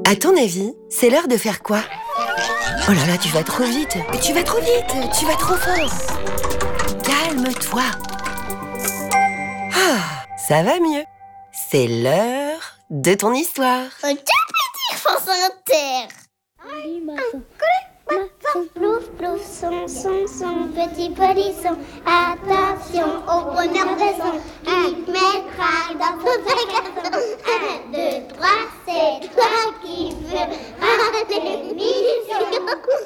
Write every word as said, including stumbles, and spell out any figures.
À ton avis, c'est l'heure de faire quoi? Oh là là, tu vas trop vite. Tu vas trop vite, tu vas trop fort. Calme-toi. Ah, ça va mieux. C'est l'heure de ton histoire. Un petit France Inter. Plouf, plouf, son, son, son, petit polisson. Attention au bonheur de son. Il mettra dans son magasin. Un, deux, trois, c'est toi qui veux à l'émission.